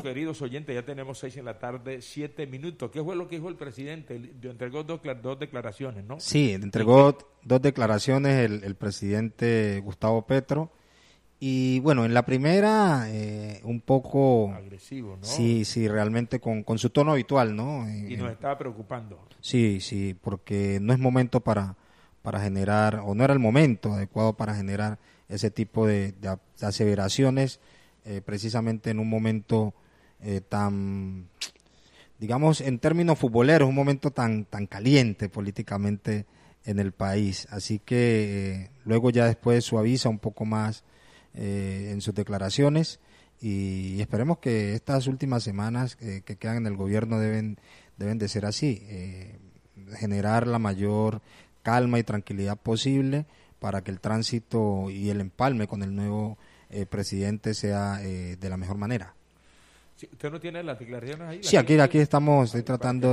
queridos oyentes, ya tenemos 6 de la tarde, 7 minutos. ¿Qué fue lo que dijo el presidente? Entregó dos declaraciones, ¿no? Sí, entregó dos declaraciones el presidente Gustavo Petro. Y bueno, en la primera, un poco agresivo, ¿no? Sí, realmente con su tono habitual, ¿no? Y nos estaba preocupando. Sí, porque no es momento para generar, o no era el momento adecuado para generar ese tipo de aseveraciones, precisamente en un momento tan, digamos, en términos futboleros, un momento tan caliente políticamente en el país. Así que luego ya después suaviza un poco más en sus declaraciones y esperemos que estas últimas semanas que quedan en el gobierno deben de ser así, generar la mayor calma y tranquilidad posible para que el tránsito y el empalme con el nuevo presidente sea de la mejor manera. Sí, ¿usted no tiene las declaraciones ahí? Sí, aquí estoy tratando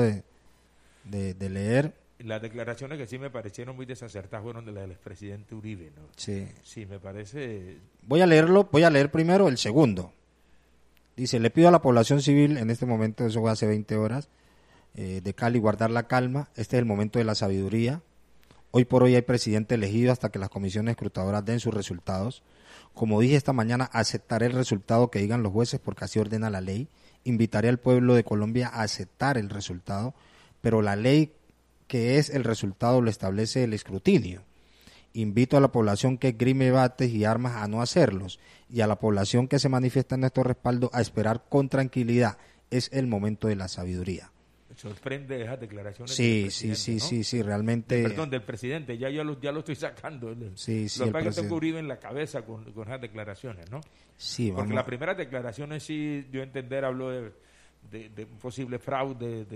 de leer. Las declaraciones que sí me parecieron muy desacertadas fueron de la del expresidente Uribe, ¿no? Sí. Sí, me parece... Voy a leer primero el segundo. Dice, le pido a la población civil, en este momento, eso fue hace 20 horas, de Cali, guardar la calma. Este es el momento de la sabiduría. Hoy por hoy hay presidente elegido hasta que las comisiones escrutadoras den sus resultados. Como dije esta mañana, aceptaré el resultado que digan los jueces porque así ordena la ley. Invitaré al pueblo de Colombia a aceptar el resultado, pero la ley que es el resultado lo establece el escrutinio. Invito a la población que esgrime bates y armas a no hacerlos, y a la población que se manifiesta en nuestro respaldo a esperar con tranquilidad. Es el momento de la sabiduría. Me sorprende esas declaraciones. Sí, ¿no? sí, realmente. Perdón, del presidente, ya lo estoy sacando. Sí, lo que tengo Uribe en la cabeza con esas declaraciones, ¿no? Sí, porque las primeras declaraciones sí, dio a entender, habló de un posible fraude,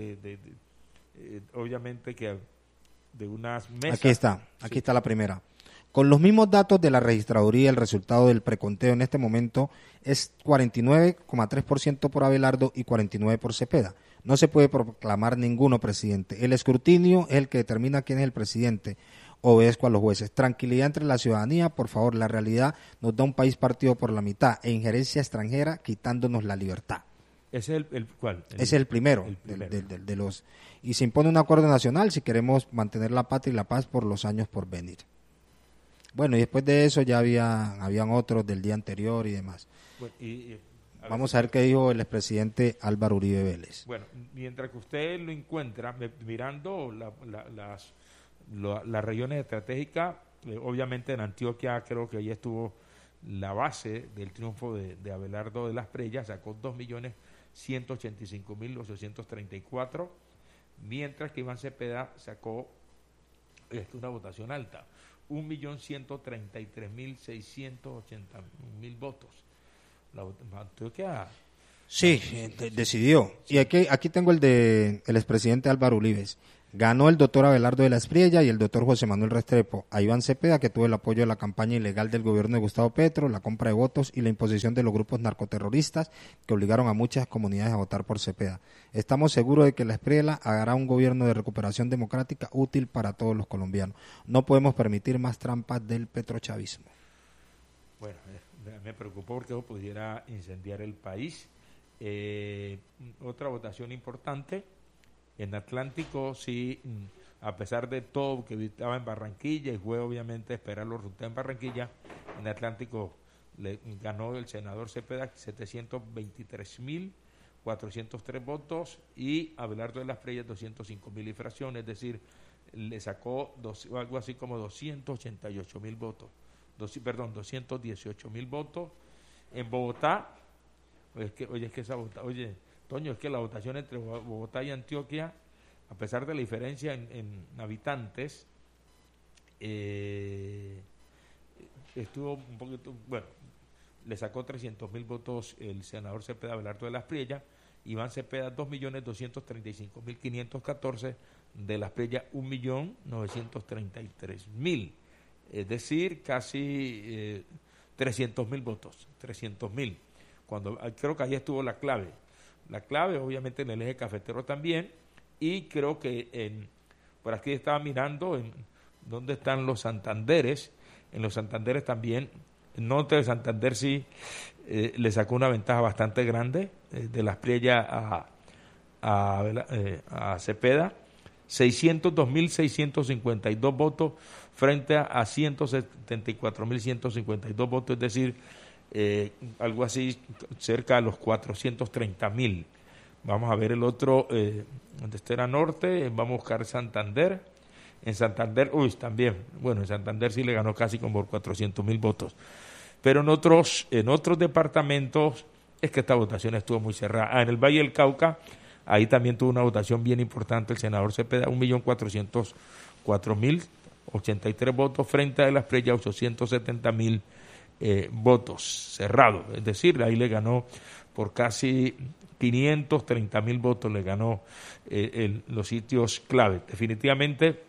obviamente que de unas mesas. Aquí está la primera. Con los mismos datos de la registraduría, el resultado del preconteo en este momento es 49,3% por Abelardo y 49% por Cepeda. No se puede proclamar ninguno presidente. El escrutinio es el que determina quién es el presidente. Obedezco a los jueces. Tranquilidad entre la ciudadanía, por favor. La realidad nos da un país partido por la mitad e injerencia extranjera quitándonos la libertad. ¿Ese es el cuál? Ese es el primero. De los. Y se impone un acuerdo nacional si queremos mantener la patria y la paz por los años por venir. Bueno, y después de eso ya habían otros del día anterior y demás. Bueno, vamos a ver qué dijo el expresidente Álvaro Uribe Vélez. Bueno, mientras que usted lo encuentra, mirando las regiones estratégicas, obviamente en Antioquia creo que ahí estuvo la base del triunfo de Abelardo de las Preyas, sacó 2.185.834, mientras que Iván Cepeda sacó una votación alta, 1.133.680.000 votos. La Antioquia... Sí, decidió. Y aquí tengo el expresidente Álvaro Uribe. Ganó el doctor Abelardo de la Espriella y el doctor José Manuel Restrepo. A Iván Cepeda, que tuvo el apoyo de la campaña ilegal del gobierno de Gustavo Petro, la compra de votos y la imposición de los grupos narcoterroristas que obligaron a muchas comunidades a votar por Cepeda. Estamos seguros de que la Espriella hará un gobierno de recuperación democrática útil para todos los colombianos. No podemos permitir más trampas del petrochavismo. Bueno, me preocupó porque eso pudiera incendiar el país. Otra votación importante en Atlántico, sí, a pesar de todo que estaba en Barranquilla y fue obviamente esperar los resultados en Barranquilla, en Atlántico le ganó el senador Cepeda 723.403 votos y Abelardo de las Preyas 205.000 y fracciones, es decir, le sacó algo así como 288.000 votos, 218.000 votos. En Bogotá, Toño, es que la votación entre Bogotá y Antioquia, a pesar de la diferencia en habitantes, estuvo un poquito, bueno, le sacó 300.000 votos el senador Cepeda Abelardo de las Preyas, Iván Cepeda 2.235.514, de las Preyas 1.933.000, es decir, casi 300.000 votos, 300.000. Creo que ahí estuvo la clave, obviamente en el eje cafetero también, y creo que por aquí estaba mirando en dónde están los Santanderes. En los Santanderes también, el norte de Santander sí, le sacó una ventaja bastante grande de Las Priellas a Cepeda, 602.652 votos frente a 174.152 votos, es decir, algo así cerca de los 430.000. Vamos a ver el otro, donde este era norte, vamos a buscar Santander. En Santander, también, bueno, en Santander sí le ganó casi como por 400.000 votos. Pero en otros departamentos es que esta votación estuvo muy cerrada. En el Valle del Cauca, ahí también tuvo una votación bien importante el senador Cepeda, 1.404.083 votos frente a Las Priellas, 870.000 votos cerrados. Es decir, ahí le ganó por casi 530.000 votos, le ganó los sitios clave. Definitivamente,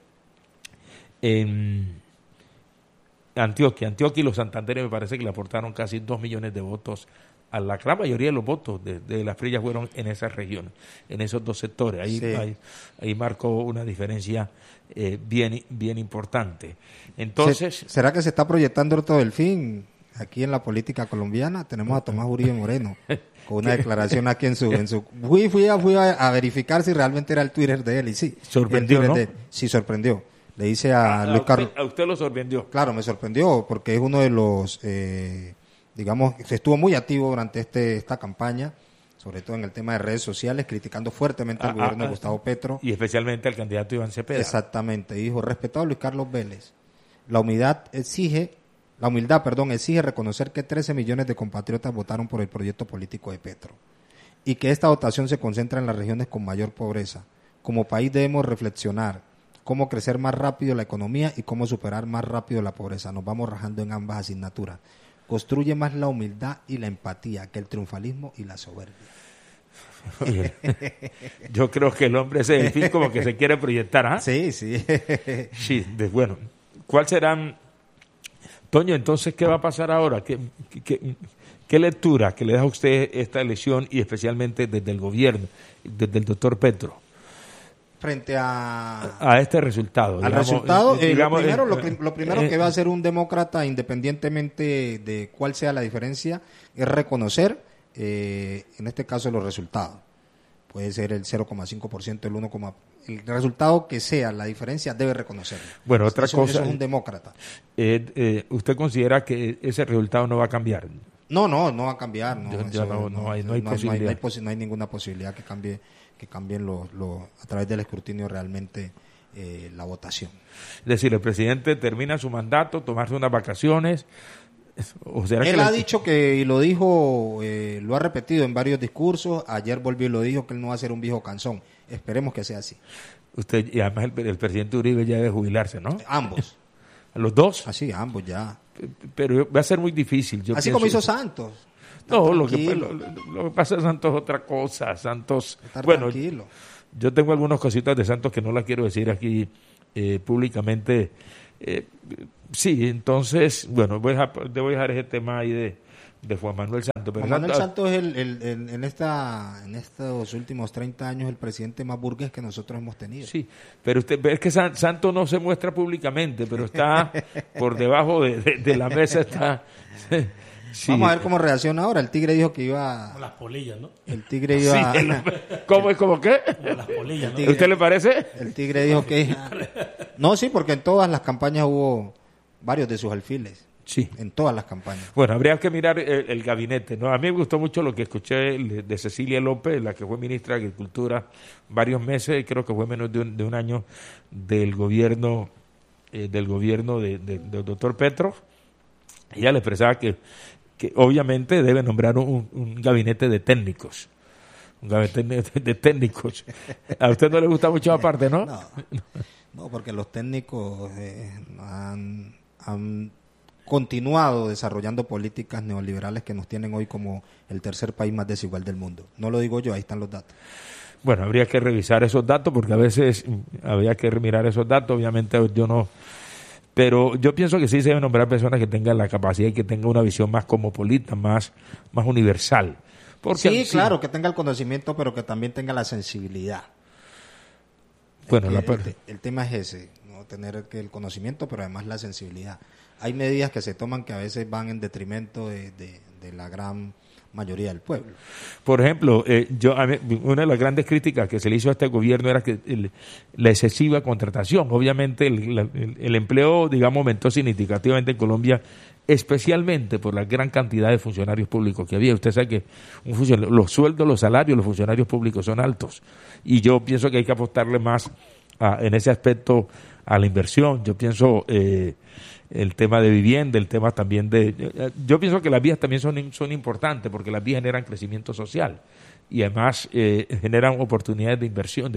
en Antioquia y los santanderes me parece que le aportaron casi 2 millones de votos. A la gran mayoría de los votos de Las Priellas fueron en esas regiones, en esos dos sectores. Ahí marcó una diferencia bien importante. Entonces, ¿será que se está proyectando Orto Delfín aquí en la política colombiana? Tenemos a Tomás Uribe Moreno con una declaración aquí en su fui a verificar si realmente era el Twitter de él, y sí. Sorprendió, ¿no? Sí, sorprendió. Le dice a Luis Carlos. ¿A usted lo sorprendió? Claro, me sorprendió porque es uno de los, digamos, se estuvo muy activo durante esta campaña, sobre todo en el tema de redes sociales, criticando fuertemente al gobierno de Gustavo Petro. Y especialmente al candidato Iván Cepeda. Exactamente. Dijo: respetado Luis Carlos Vélez, la humildad exige reconocer que 13 millones de compatriotas votaron por el proyecto político de Petro y que esta votación se concentra en las regiones con mayor pobreza. Como país debemos reflexionar cómo crecer más rápido la economía y cómo superar más rápido la pobreza. Nos vamos rajando en ambas asignaturas. Construye más la humildad y la empatía que el triunfalismo y la soberbia. Yo creo que el hombre ese del fin como que se quiere proyectar, ¿ah? Sí. Sí, bueno. ¿Cuál serán, Toño, entonces qué va a pasar ahora? ¿Qué lectura que le da a usted esta elección y especialmente desde el gobierno, desde el doctor Petro? Frente a este resultado. Al resultado, lo primero que va a hacer un demócrata, independientemente de cuál sea la diferencia, es reconocer, en este caso, los resultados. Puede ser el 0,5%, el 1, el resultado que sea, la diferencia debe reconocerlo. Bueno, otra cosa. Eso es un demócrata. ¿Usted considera que ese resultado no va a cambiar? No va a cambiar. No hay posibilidad. No hay ninguna posibilidad que cambien a través del escrutinio realmente la votación. Es decir, el presidente termina su mandato, tomarse unas vacaciones. Él ha dicho que, y lo dijo, lo ha repetido en varios discursos, ayer volvió y lo dijo, que él no va a ser un viejo cansón. Esperemos que sea así. Y además el presidente Uribe ya debe jubilarse, ¿no? Ambos. ¿Los dos? Así, ambos ya. Pero va a ser muy difícil. Así como hizo Santos. No, lo que pasa es Santos es otra cosa. Santos, tranquilo. Yo tengo algunas cositas de Santos que no las quiero decir aquí públicamente. Sí, entonces, bueno, debo dejar ese tema ahí de Juan Manuel Santos. Juan Manuel Santos es en estos últimos 30 años el presidente más burgués que nosotros hemos tenido. Sí, pero usted ve que Santos no se muestra públicamente, pero está por debajo de la mesa, está... Sí. Vamos a ver cómo reacciona ahora. El Tigre dijo que iba... Como las polillas, ¿no? El Tigre iba... Sí, ¿Cómo qué? Como las polillas, ¿no? ¿A usted le parece? El Tigre dijo que... No, sí, porque en todas las campañas hubo varios de sus alfiles. Sí. En todas las campañas. Bueno, habría que mirar el gabinete, ¿no? A mí me gustó mucho lo que escuché de Cecilia López, la que fue ministra de Agricultura varios meses, creo que fue menos de un año del gobierno del doctor Petro. Ella le expresaba que obviamente debe nombrar un gabinete de técnicos. Un gabinete de técnicos. A usted no le gusta mucho aparte, ¿no? No, porque los técnicos han continuado desarrollando políticas neoliberales que nos tienen hoy como el tercer país más desigual del mundo. No lo digo yo, ahí están los datos. Bueno, habría que revisar esos datos porque a veces habría que mirar esos datos. Obviamente yo no... Pero yo pienso que sí se deben nombrar personas que tengan la capacidad y que tengan una visión más cosmopolita, más universal. Porque, sí, claro, que tenga el conocimiento, pero que también tenga la sensibilidad. Bueno, el tema es ese, no tener el conocimiento, pero además la sensibilidad. Hay medidas que se toman que a veces van en detrimento de de la gran mayoría del pueblo. Por ejemplo, una de las grandes críticas que se le hizo a este gobierno era que la excesiva contratación. Obviamente el empleo, digamos, aumentó significativamente en Colombia, especialmente por la gran cantidad de funcionarios públicos que había. Usted sabe que los sueldos, los salarios de los funcionarios públicos son altos, y yo pienso que hay que apostarle más en ese aspecto a la inversión. Yo pienso el tema de vivienda, el tema también yo pienso que las vías también son importantes, porque las vías generan crecimiento social y además generan oportunidades de inversión,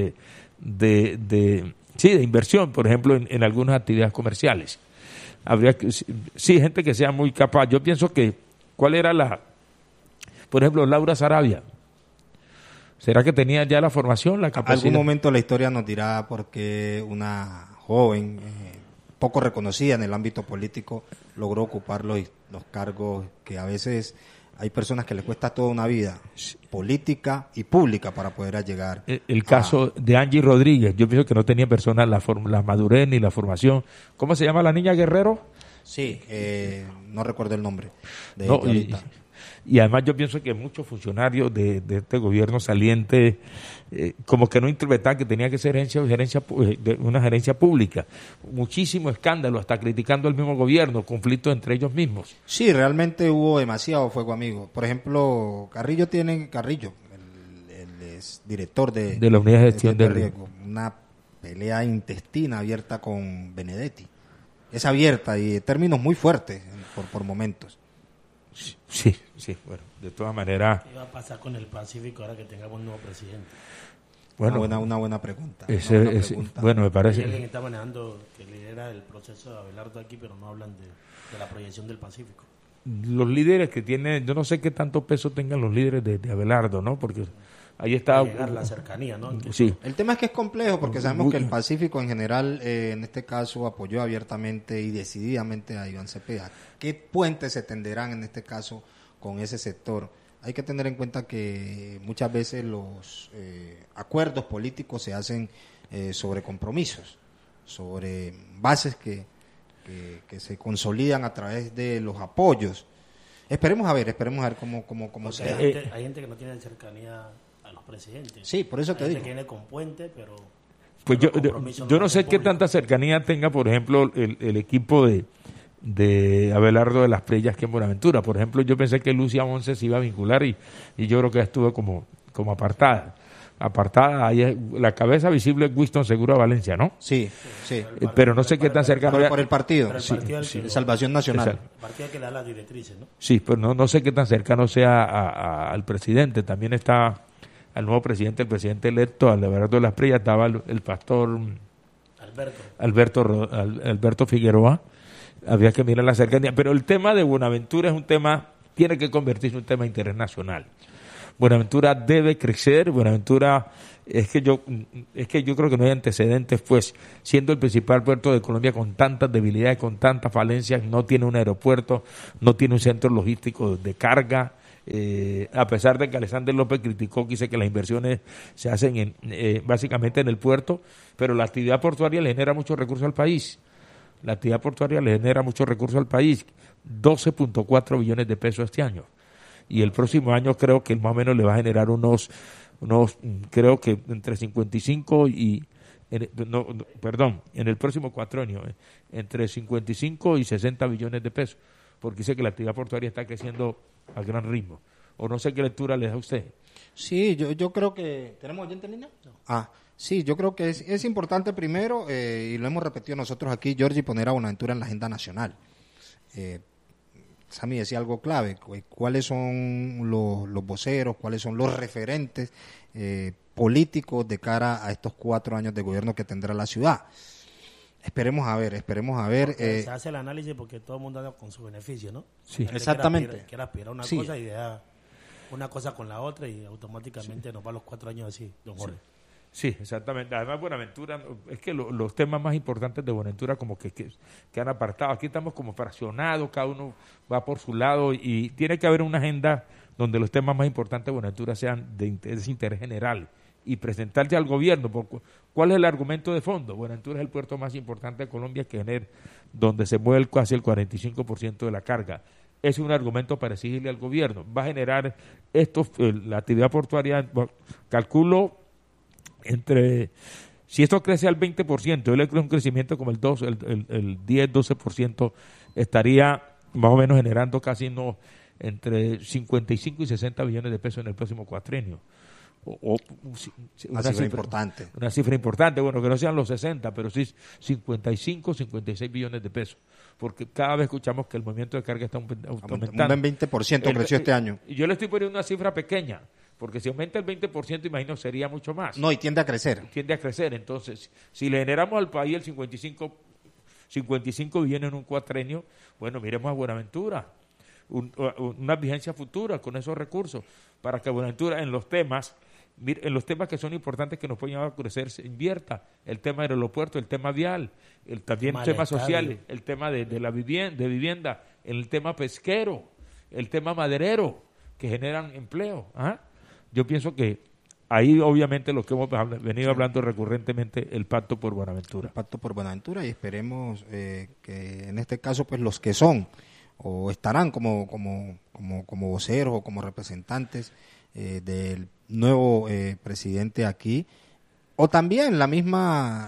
de inversión, por ejemplo, en algunas actividades comerciales. Habría gente que sea muy capaz. Yo pienso que, ¿cuál era por ejemplo, Laura Sarabia? ¿Será que tenía ya la formación, la capacidad? Algún momento la historia nos dirá por qué una joven poco reconocida en el ámbito político logró ocupar los cargos que a veces hay personas que les cuesta toda una vida política y pública para poder llegar. El caso de Angie Rodríguez, yo pienso que no tenía personas la madurez ni la formación. ¿Cómo se llama la niña, Guerrero? Sí, no recuerdo el nombre de no, ella ahorita. Y además yo pienso que muchos funcionarios de este gobierno saliente como que no interpretaban que tenía que ser una gerencia pública. Muchísimo escándalo, hasta criticando al mismo gobierno, conflictos entre ellos mismos. Sí, realmente hubo demasiado fuego amigo. Por ejemplo, Carrillo, él es director de la unidad de gestión de riesgo. Una pelea intestina abierta con Benedetti. Es abierta y términos muy fuertes por momentos. Sí, bueno, de todas maneras. ¿Qué va a pasar con el Pacífico ahora que tengamos un nuevo presidente? Bueno, una buena pregunta. Bueno, me parece. Hay alguien que está manejando, que lidera el proceso de Abelardo aquí, pero no hablan de la proyección del Pacífico. Los líderes que tienen, yo no sé qué tanto peso tengan los líderes de Abelardo, ¿no? Porque ahí está. Llegar la cercanía, ¿no? Sí. El tema es que es complejo, porque sabemos que el Pacífico en general, en este caso, apoyó abiertamente y decididamente a Iván Cepeda. ¿Qué puentes se tenderán en este caso con ese sector? Hay que tener en cuenta que muchas veces los acuerdos políticos se hacen sobre compromisos, sobre bases que se consolidan a través de los apoyos. Esperemos a ver cómo sea. Hay gente que no tiene cercanía a los presidentes. Sí, por eso te digo. Que viene con puente, pero pues yo no sé qué tanta cercanía tenga, por ejemplo, el equipo de Abelardo de las Preyas que en Buenaventura. Por ejemplo, yo pensé que Lucia Once se iba a vincular y yo creo que estuvo como apartada. Ahí la cabeza visible es Winston Seguro Valencia, ¿no? Sí. Pero no sé qué tan cercano. Por el partido. De Salvación Nacional. El partido que le da las directrices, ¿no? Sí, pero no sé qué tan cercano sea al presidente. También está al nuevo presidente, el presidente electo, al Abelardo de las Preyas, estaba el pastor Alberto Figueroa. Había que mirar la cercanía. Pero el tema de Buenaventura tiene que convertirse en un tema internacional. Buenaventura debe crecer. Buenaventura es que yo creo que no hay antecedentes, pues, siendo el principal puerto de Colombia con tantas debilidades, con tantas falencias, no tiene un aeropuerto, no tiene un centro logístico de carga. A pesar de que Alexander López criticó, que dice que las inversiones se hacen básicamente en el puerto, pero la actividad portuaria le genera muchos recursos al país. 12.4 billones de pesos este año. Y el próximo año creo que más o menos le va a generar creo que entre 55 en el próximo cuatrenio, entre 55 y 60 billones de pesos, porque dice que la actividad portuaria está creciendo a gran ritmo. O no sé qué lectura le da a usted. Sí, yo creo que... ¿Tenemos oyente en línea? No. Sí, yo creo que es importante primero, y lo hemos repetido nosotros aquí, Giorgi, poner a Buenaventura en la agenda nacional. Sammy decía algo clave, cuáles son los voceros, cuáles son los referentes políticos de cara a estos 4 años de gobierno que tendrá la ciudad. Esperemos a ver. Se hace el análisis porque todo el mundo anda con su beneficio, ¿no? Sí, exactamente. Quiere aspirar a una cosa y deja una cosa con la otra y automáticamente nos va los 4 años así, don Jorge. Sí, exactamente. Además, Buenaventura, es que los temas más importantes de Buenaventura como que han apartado. Aquí estamos como fraccionados, cada uno va por su lado y tiene que haber una agenda donde los temas más importantes de Buenaventura sean de interés general y presentarse al gobierno. ¿Cuál es el argumento de fondo? Buenaventura es el puerto más importante de Colombia donde se mueve casi el 45% de la carga. es un argumento para exigirle al gobierno. Va a generar esto, la actividad portuaria, calculo si esto crece al 20%, yo le creo un crecimiento como el 10-12%, estaría más o menos generando casi entre 55 y 60 billones de pesos en el próximo cuatrenio. Una cifra importante. Una cifra importante, bueno, que no sean los 60, pero sí 55, 56 billones de pesos. Porque cada vez escuchamos que el movimiento de carga está aumentando. Un 20% creció este año. Y yo le estoy poniendo una cifra pequeña, porque si aumenta el 20%, imagino, sería mucho más. No, y tiende a crecer. Entonces, si le generamos al país el 55 billones en un cuatrenio, bueno, miremos a Buenaventura. Una vigencia futura con esos recursos, para que Buenaventura en los temas que son importantes que nos pueden llevar a crecer, se invierta. El tema del aeropuerto, el tema vial, también temas sociales, el tema de la vivienda, el tema pesquero, el tema maderero, que generan empleo. Yo pienso que ahí obviamente lo que hemos venido hablando recurrentemente, el Pacto por Buenaventura. El Pacto por Buenaventura, y esperemos que en este caso pues los que son o estarán como voceros o como representantes del nuevo presidente aquí, o también la misma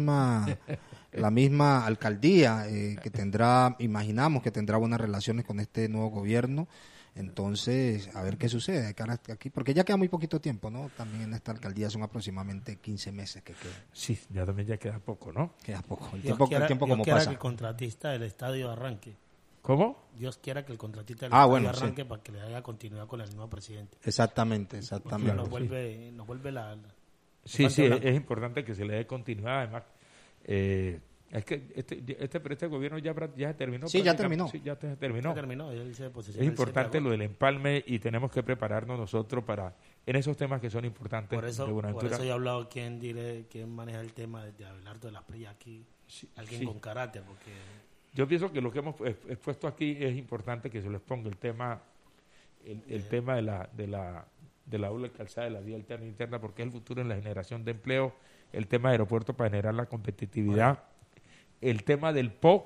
alcaldía que imaginamos que tendrá buenas relaciones con este nuevo gobierno. Entonces, a ver qué sucede aquí, porque ya queda muy poquito tiempo, ¿no? También en esta alcaldía son aproximadamente 15 meses que quedan. Sí, ya queda poco, ¿no? Queda poco. El Dios tiempo como quiera pasa. que el contratista del estadio arranque. ¿Cómo? Dios quiera que el contratista del estadio arranque, sí, para que le haya continuidad con el nuevo presidente. Exactamente. Porque nos vuelve la Sí, es importante que se le dé continuidad. Además, es que este gobierno ya terminó. Sí, ya terminó. Sí, ya terminó. Es Es importante lo del empalme, y tenemos que prepararnos nosotros en esos temas que son importantes. Por eso yo he hablado quién maneja el tema de Abelardo de las Playas aquí. Alguien con carácter, porque... Yo pienso que lo que hemos expuesto aquí es importante que se les ponga el tema de la doble calzada de la vía alterna e interna, porque es el futuro en la generación de empleo, el tema de aeropuertos para generar la competitividad, el tema del POC,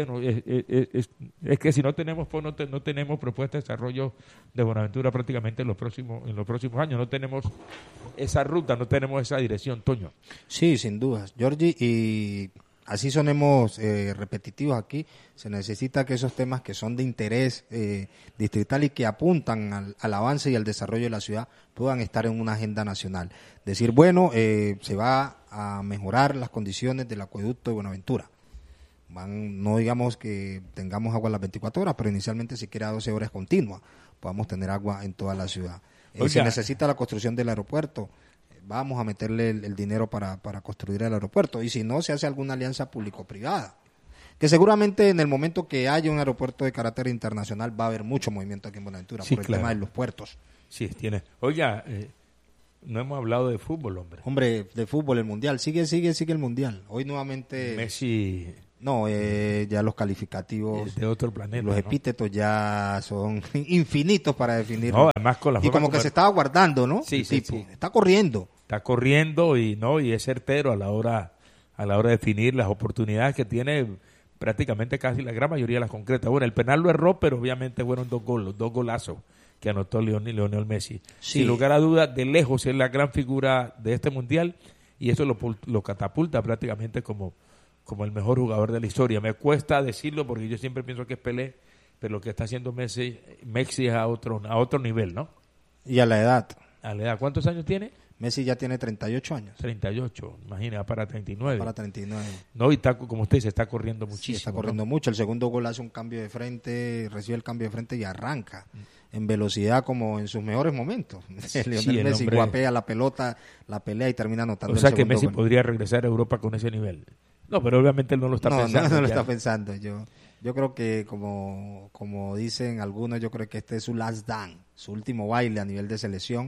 es que si no tenemos POC no tenemos propuesta de desarrollo de Buenaventura prácticamente en los próximos años, no tenemos esa ruta, no tenemos esa dirección, Toño. Sí, sin dudas, Giorgi, y así sonemos repetitivos aquí, se necesita que esos temas que son de interés distrital y que apuntan al avance y al desarrollo de la ciudad puedan estar en una agenda nacional. Decir, bueno, se va a mejorar las condiciones del acueducto de Buenaventura. No digamos que tengamos agua a las 24 horas, pero inicialmente siquiera 12 horas continuas podamos tener agua en toda la ciudad. Se necesita la construcción del aeropuerto. Vamos a meterle el dinero para construir el aeropuerto, y si no, se hace alguna alianza público-privada, que seguramente en el momento que haya un aeropuerto de carácter internacional va a haber mucho movimiento aquí en Buenaventura, por el tema de los puertos. Sí, tiene. Oiga, no hemos hablado de fútbol, Hombre, de fútbol, el Mundial, sigue el Mundial. Hoy nuevamente... Messi... No, ya los calificativos de otro planeta, los epítetos ya son infinitos para definir. No, además con la y como que se estaba guardando, ¿no? Sí, sí. Está corriendo y es certero a la hora de definir las oportunidades que tiene, prácticamente casi la gran mayoría de las concretas. Bueno, el penal lo erró, pero obviamente fueron dos golazos que anotó Lionel Messi. Sí. Sin lugar a dudas, de lejos es la gran figura de este mundial, y eso lo catapulta prácticamente como el mejor jugador de la historia. Me cuesta decirlo porque yo siempre pienso que es Pelé, pero lo que está haciendo Messi es a otro nivel, ¿no? Y a la edad. ¿Cuántos años tiene? Messi ya tiene 38 años. 38, imagina, para 39. Para 39. No, y está, como usted dice, está corriendo muchísimo. Sí, está corriendo mucho. El segundo gol hace un cambio de frente, recibe el cambio de frente y arranca en velocidad como en sus mejores momentos. Lionel Messi guapea la pelota, la pelea y termina anotando el segundo gol. O sea que Messi podría regresar a Europa con ese nivel. No, pero obviamente él no lo está pensando. No lo está pensando. Yo creo que, como dicen algunos, yo creo que este es su last dance, su último baile a nivel de selección.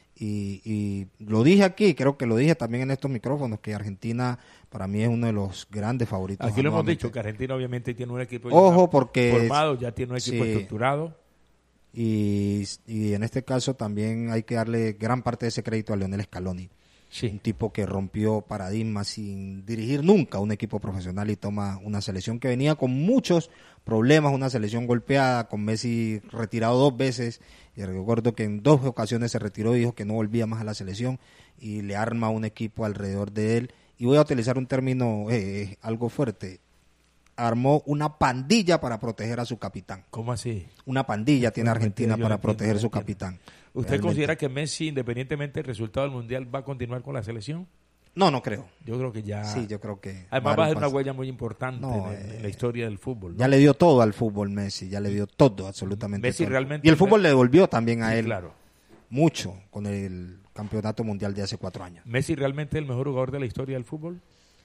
Y lo dije aquí, creo que lo dije también en estos micrófonos, que Argentina para mí es uno de los grandes favoritos. Aquí lo hemos dicho, que Argentina obviamente tiene un equipo formado, ya tiene un equipo estructurado. Y en este caso también hay que darle gran parte de ese crédito a Lionel Scaloni. Sí. Un tipo que rompió paradigmas sin dirigir nunca un equipo profesional y toma una selección que venía con muchos problemas, una selección golpeada, con Messi retirado 2 veces, y recuerdo que en 2 ocasiones se retiró y dijo que no volvía más a la selección, y le arma un equipo alrededor de él, y voy a utilizar un término algo fuerte, armó una pandilla para proteger a su capitán. ¿Cómo así? Una pandilla tiene Argentina para proteger a su entiendo. capitán. ¿Usted Realmente. considera que Messi, independientemente del resultado del Mundial, va a continuar con la selección? No creo. Yo creo que ya... Sí, yo creo que... Además va a ser una paso. huella muy importante en la historia del fútbol, ¿no? Ya le dio todo al fútbol Messi, ya le dio todo, absolutamente Messi todo. realmente... Y el fútbol le devolvió también a Sí, él claro. mucho con el campeonato mundial de hace 4 años. ¿Messi realmente es el mejor jugador de la historia del fútbol?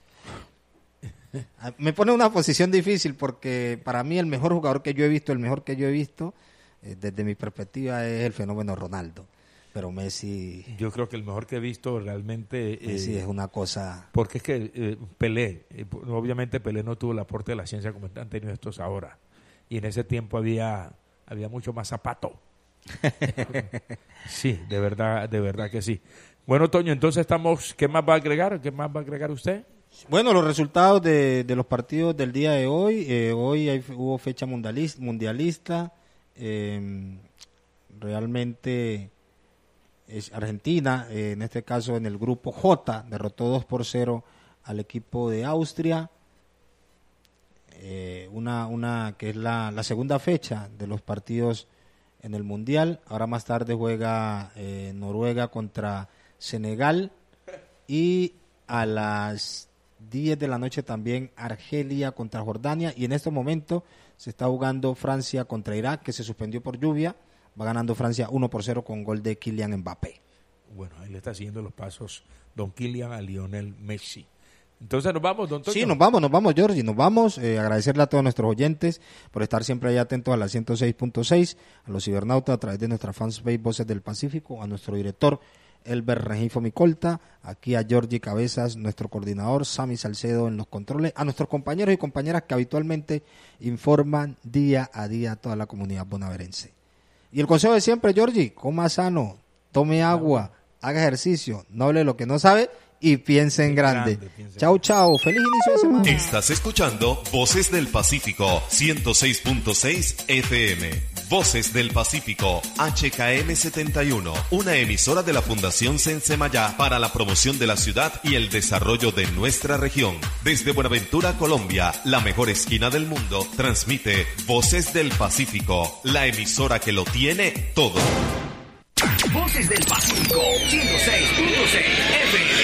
Me pone en una posición difícil porque para mí el mejor jugador que yo he visto, desde mi perspectiva es el fenómeno Ronaldo. Pero Messi... Yo creo que el mejor que he visto realmente... Messi es una cosa... Porque es que Pelé, obviamente Pelé no tuvo el aporte de la ciencia como han tenido estos ahora. Y en ese tiempo había mucho más zapato. Sí, de verdad que sí. Bueno, Toño, entonces ¿qué más va a agregar? ¿Qué más va a agregar usted? Bueno, los resultados de los partidos del día de hoy. Hoy hubo fecha mundialista. Realmente es Argentina, en este caso en el grupo J, derrotó 2-0 al equipo de Austria. Una que es la segunda fecha de los partidos en el Mundial. Ahora más tarde juega Noruega contra Senegal y a las 10 de la noche también Argelia contra Jordania, y en este momento se está jugando Francia contra Irak, que se suspendió por lluvia. Va ganando Francia 1-0 con gol de Kylian Mbappé. Bueno, ahí le está siguiendo los pasos don Kylian a Lionel Messi. Entonces nos vamos, don Toño. Sí, nos vamos, Georgie, nos vamos. Agradecerle a todos nuestros oyentes por estar siempre ahí atentos a la 106.6, a los cibernautas a través de nuestra fanpage Voces del Pacífico, a nuestro director Elber Regifo Micolta, aquí a Georgie Cabezas, nuestro coordinador, Sammy Salcedo en los controles, a nuestros compañeros y compañeras que habitualmente informan día a día a toda la comunidad bonaerense. Y el consejo de siempre, Georgie, coma sano, tome agua, haga ejercicio, no hable lo que no sabe y piense en grande. Chao, chao, feliz inicio de semana. Estás escuchando Voces del Pacífico 106.6 FM. Voces del Pacífico HKM 71, una emisora de la Fundación Sensemayá para la promoción de la ciudad y el desarrollo de nuestra región. Desde Buenaventura, Colombia, la mejor esquina del mundo, transmite Voces del Pacífico, la emisora que lo tiene todo. Voces del Pacífico 106.6 FM.